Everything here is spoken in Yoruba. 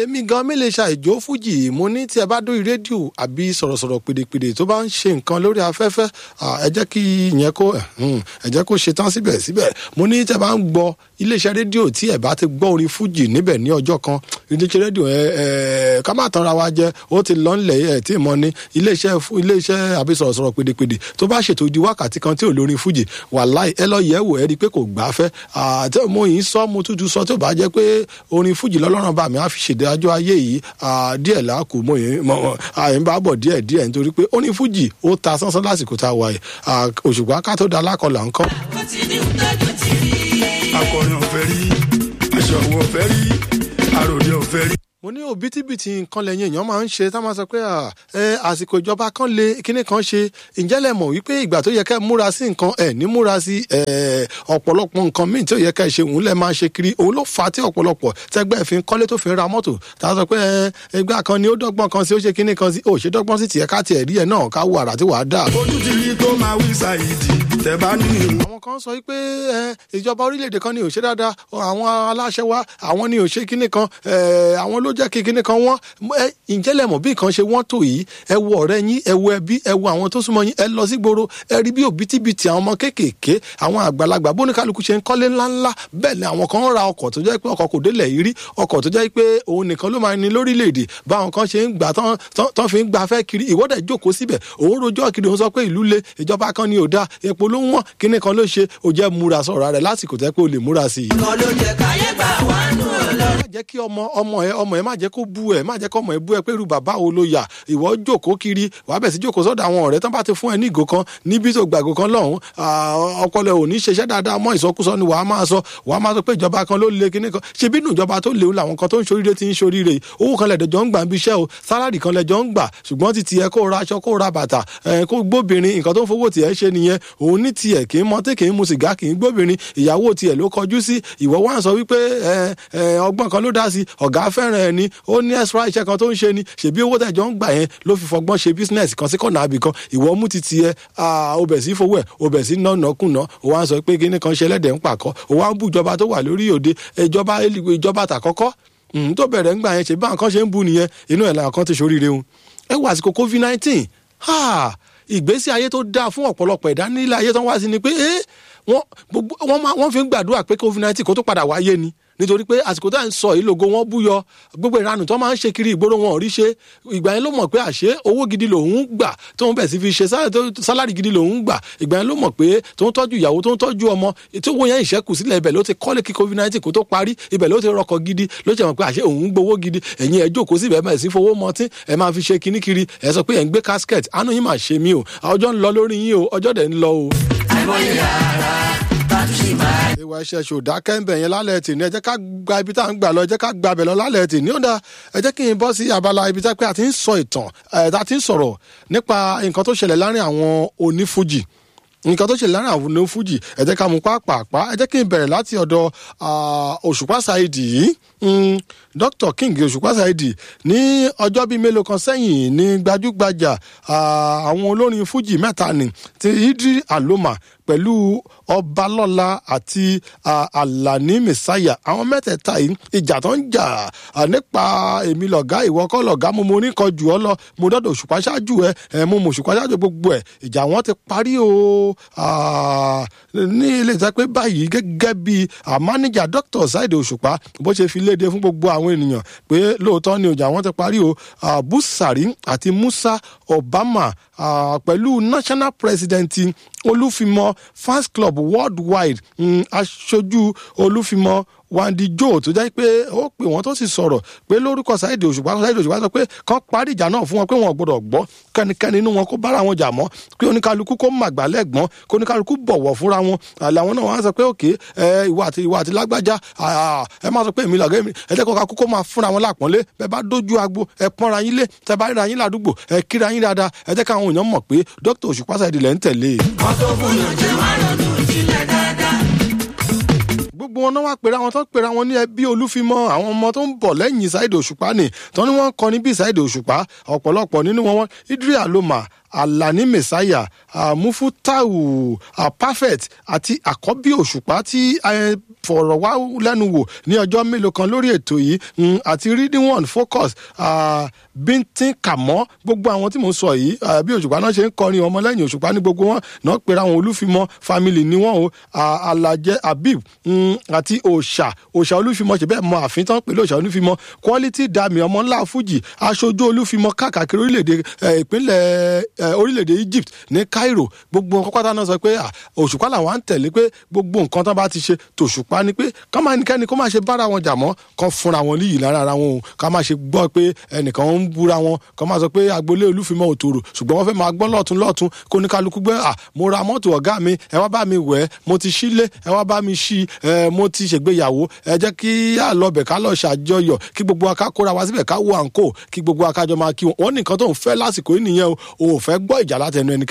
èmi gan mi lè ṣàìjó fújì mo ní tí ẹ bá dórí rédíò àbí sọ̀rọ̀sọ̀rọ̀ pèdèpèdè tó bá ń ṣe nǹkan lórí afẹ́fẹ́ ẹ jẹ́ kí ìyẹn kó ẹ jẹ́ kó ṣe tán síbẹ̀síbẹ̀ mo ní tí ẹ bá ń gbọ́ iléeṣẹ́ rédíò tí ẹ bá ti gbọ́ orin fújì níbẹ̀ ní ọjọ́ kan iléeṣẹ́ rédíò ká má tanra wa jẹ ó ti lọ nílẹ̀ ẹ̀ tí mo ní iléeṣẹ́ àbí sọ̀rọ̀sọ̀rọ̀ pèdèpèdè tó bá ṣètò di wákàtí kan tí ò lórin fújì wàláì ẹ lọ yẹ̀ wò ẹ rí i pé kò gbáfẹ́ tí mo yìí sọ mo tútù sọ tó bá jẹ́ pé orin fújì lọ́lọ́run bá mi á fi ṣèdájọ́ ayé yìí díẹ̀ láàkó mo yìí àyìn bá bọ̀ díẹ̀ nítorí pé orin fújì ó ta sánsán lásìkò tá a wà yìí òṣùpá ká tó da lákọlà ńkọ́. akọrin ọ̀fẹ́ rí aṣọ àwọn ọ̀fẹ́ rí àròlé ọ̀fẹ́ rí. mo ní òbítíbitì nǹkan lẹ́yìn èèyàn máa ń ṣe tá a máa sọ pé àsìkò ìjọba kan lè kíní kan ṣe ǹjẹ́ lẹ mọ̀ wípé ìgbà tó yẹ kẹ́ múra sí nǹkan ní múra sí ọ̀pọ̀lọpọ̀ nǹkan míì tí ó yẹ kẹ́ ṣe òun lẹ máa ṣe kiri òun ló fà á tí ọ̀pọ̀lọpọ̀ tẹ́gbẹ́ fi ń kọ́lé tó fi ń ra mọ́tò tá a sọ pé ẹgbẹ́ kan ni ó dọ́gbọ́n kan sí ó ṣe kíní kan sí ó ṣe dọ́gbọ́n sí tiẹ̀ ká tiẹ̀ rí ẹ̀ náà ká wo àrà tí wàá dà. ojú ti rí tó máa wí ṣàìdì tẹ bá ní ìwọ. àwọn kan sọ pé ìjọba orílẹ̀-èdè kan ni ò ṣe dáadáa àwọn aláṣẹ wa àwọn ni ò ṣe kíní kan àwọn ló jẹ́ kí kíní kan wọ́n ǹjẹ́ lẹ mọ̀ bí nǹkan ṣe wọ́n tó yìí ẹ wo ọ̀rẹ́ yín ẹ wo ẹbí ẹ wo àwọn tó súnmọ́ yín ẹ lọ sí gbòòrò ẹ rí bí òbítíbitì àwọn ọmọ kéékèèké àwọn àgbàlagbà bóníkálukú ṣe ń kọ́lé ńláńlá bẹ́ẹ̀ ni àwọn kan ń ra ọkọ̀ tó jẹ́ pé ọkọ̀ kò délẹ̀ yìí rí ọkọ̀ tó jẹ́ pé òun nìkan ló máa ní lórílẹ̀‐èdè báwọn kan ṣe ń gbà tán fi ń gbà fẹ́ kiri ìwọ́dẹ̀ jókòó síbẹ̀ òun rojọ́ kiri òun sọ pé ìlú le ìjọba kan ni ò dáa epo ló ń wọ́n kíní kan ló ṣe ó jẹ́ múra sọ̀rọ̀ rẹ̀ lásìkò tẹ́ pé ó lè múra sí i. kan ló jẹ káyé gbà wá nù ọlọ́run. má jẹ́ kí ọmọ ẹ má jẹ́ kó bú ẹ má jẹ́ kó ọmọ ẹ bú ẹ pé irú bàbá wo ló yà ìwọ jókòó kiri wàá bẹ̀ sí jókòó sọ́dọ̀ àwọn ọ̀rẹ́ tán bá ti fún ẹ ní ìgò kan níbi tó gbàgò kan lọ́hùn ọpọlọ ò ní ṣiṣẹ́ dáadáa mọ́ ìsọkúsọ ni wàá máa sọ pé ìjọba kan ló le kíní kan ṣe bínú ìjọba tó léwu làwọn kan tó ń ṣoríire ti ń ṣoríire owó kan lẹ̀dẹ̀jọ́ ń gbà ń bí iṣẹ́ o sálárì kan lẹ̀jọ́ ń gbà ṣùgbọ́n ti tiẹ̀ kó ra aṣọ kó ra bàtà kó gbóbìnrin nǹkan tó ń fowó tiẹ̀ ṣe nìyẹn òun ní tiẹ̀ kì í mọtí kì í mu sìgá kì í gbóbìnrin ìyàwó tiẹ̀ ló kọjú sí ìwọ wá ń sọ wípé ọgbọ́n kan ló dá sí ọ̀gá fẹ́ràn ẹ̀ ni ó ní extra iṣẹ́ kan tó ń ṣe ni ṣèbí owó tẹ̀jọ́ ń gbà yẹn ló fi fọgbọ́n ṣe business kan sí kọ̀nà àbí kan ìwọ mú ti tiẹ̀ ó bẹ̀ sí fowó ẹ̀ ó bẹ̀ sí nọ́ọ̀nàkùnà ó wá ń sọ pé kíní kan ṣe ẹlẹ́dẹ̀ ń pàkọ́ ó wá ń bú ìjọba tó wà lórí òde ìjọba tàkọ́kọ́ tó bẹ̀rẹ̀ ń gbà yẹn ṣe bá nǹkan ṣe ń bú nìyẹn inú ẹ̀ làwọn kan ti ṣoríire wọn ẹ wà àsìkò COVID-19 ìgbésí ayé tó dáa fún ọ̀pọ̀lọpọ̀ ẹ̀dá nílé ayé tó ń wá sí ni pé wọ́n fi ń gbàdúrà pé COVID-19 kó tó padà wáyé ni nítorí pé àsìkò tá à ń sọ yìí lògo wọn búyọ gbogbo ìranù tó máa ń ṣe kiri ìgboro wọn ò rí ṣe ìgbà yẹn ló mọ̀ pé àṣé owó gidi lòun gbà tó ń bẹ̀ sí fi ṣe sálárì gidi lòun gbà ìgbà yẹn ló mọ̀ pé tó ń tọ́jú ìyàwó tó ń tọ́jú ọmọ tí owó yẹn ìṣẹ́kù sílẹ̀ ibẹ̀ ló ti kọ́lé kí COVID-19 kó tó parí ibẹ̀ ló ti rọkọ̀ gidi ló ti mọ̀ pé àṣé òun gbowó gidi ẹ̀yin ẹ̀ jókòó síbẹ̀ ẹ̀ sí fowó mọtí ẹ̀ máa fi ṣe kíní kiri ẹ̀ sọ pé ẹ̀ ń gbé casket àánú yín máa ṣe mí o ọjọ́ ń lọ lórí yín o ọjọ́ dẹ̀ ń lọ o. àìmọye ara ìwà ẹ̀ṣẹ̀ ṣòdá kẹ́ńbẹ̀ yẹn lálẹ́ tì ní ẹ jẹ́ ká gba ibi tá à ń gbà lọ ẹ jẹ́ ká gba abẹ lọ lálẹ́ tì ní ọ̀dà ẹ jẹ́ kí n bọ́ sí abala ibi tá pé a ti ń sọ ìtàn a ti ń sọ̀rọ̀ nípa nǹkan tó ṣẹlẹ̀ láàrin àwọn onífújì nǹkan tó ṣẹlẹ̀ láàrin àwọn onífújì ẹ jẹ́ ká mú pàápàá ẹ jẹ́ kí n bẹ̀rẹ̀ láti ọ̀dọ̀ Òṣùpá Sáìdì yìí Dr. King Òṣùpá Sáìdì ní ọjọ́ bíi mélòó kan sẹ́yìn ní gbajúgbajà àwọn olórin fújì mẹ́ta ni ti Idris Aloma pẹ̀lú Ọbalọ́lá àti Alani Messiah àwọn mẹ́tẹ̀ẹ̀ta yìí ìjà tó ń jà nípa èmi lọ̀gá ìwọ kọ́ lọ̀gá mo oníkan jù ọ́ lọ mo dọ́dọ̀ Òṣùpá ṣáájú ẹ mo mọ̀ Òṣùpá ṣáájú gbogbo ẹ̀ ìjà wọn ti parí o ní ilé ìtẹ́ pé báyìí gẹ́gẹ́ bí máníjà Dr. Saheed Òṣùpá bó ṣe fi léde fún gbogbo àwọn ènìyàn pé lóòótọ́ ni ìjà wọn ti parí o Busari àti Musa Obama pẹ̀lú national president Olúfimọ fans club worldwide aṣojú Olúfimọ Wandi Joe tó jẹ́ pé ó pè wọ́n tó sì sọ̀rọ̀ pé lórúkọ Saheed Òṣùpá sọ pé kán parí ìjà náà fún wọn pé wọn ò gbọdọ̀ gbọ́ kẹ́nikẹ́ni inú wọn kó bára wọn jà mọ́ pé oníkálukú kó màgbà lẹ́gbọ́n kó oníkálukú bọ̀wọ̀ fúnra wọn àlàwọn náà wọ́n á sọ pé òkè ìwà àti lágbájá ẹ má sọ pé èmi lọ̀gá èmi ẹ jẹ́ kó kakú kó máa fúnra wọn lápọ́nlé bẹ́ẹ̀ bá dójú agbo ẹ pọ́nra yín lé tẹ bá ríra yín ládùúgbò ẹ kíra yín dáadáa ẹ jẹ́ káwọn èèyàn mọ̀ pé Dr. Òṣùpá Sáìdì lẹ́ ń tẹ̀lé. wọ́n tó fún yàn jẹ́ wàá lọ́dún ìjìnlẹ̀ dáadáa. gbogbo wọn náà wá pera wọn tán pera wọn ní ẹbí Olúfimọ àwọn ọmọ tó ń bọ̀ lẹ́yìn Saheed Òṣùpá ni tán ni wọ́n kọ ní bí Saheed Òṣùpá ọ̀pọ̀lọpọ̀ nínú wọn Idris Aloma Alani Messiah Mufutau Perfect àti àkọ́bí Òṣùpá tí fọ̀rọ̀ wá lẹ́nu wò ní ọjọ́ mélòó kan lórí ètò yìí àti reading one focus bíntín kàmọ́ gbogbo àwọn tí mo sọ yìí bí òṣùpá náà ṣe ń kọrin ọmọlẹ́yìn òṣùpá ní gbogbo wọn náà pera àwọn olúfimọ́ family ni wọ́n o alajẹ habib àti òòṣà olúfimọ́ ṣe bẹ́ẹ̀ mọ àfin tán pẹ̀lú òòṣà olúfimọ́ quality dami ọmọ ńlá fújì aṣojú olúfimọ́ káàkiri orílẹ̀-èdè ìpínlẹ̀ orílẹ̀-èdè Egypt ní Cairo gbogbo wọn kọ́kọ́tà náà sọ pé òṣùpá làwọn à ń tẹ̀lé pé gbogbo nǹkan tán bá ti ṣe tòṣùpá ni pé ká máa nìkẹ́ni kó máa ṣe bára wọn jà mọ́ kán fúnra wọn líyìí lára ara wọn o ká máa ṣe gbọ́ pé ẹnìkan ń búra wọn kán máa sọ pé agboolé olúfimọ́ òtòrò ṣùgbọ́n wọ́n fẹ́ máa gbọ́ lọ́tún kó ní kálukú gbé mo ra mọ́tò ọ̀gá mi ẹ wá bá mi wẹ̀ mo ti sílé ẹ wá bá mi ṣí mo ti ṣègbéyàwó ẹ jẹ́ kí á lọ bẹ̀ ká lọ ṣàjọyọ̀ kí gbogbo wa ká kóra wa síbẹ̀ ká wo àǹkó kí gbogbo wa kájọ máa kí wọn nìkan tó ń fẹ́ lásìkò yìí nìyẹn o ò fẹ́ gbọ́ ìjà látẹnu ẹnikẹ́ni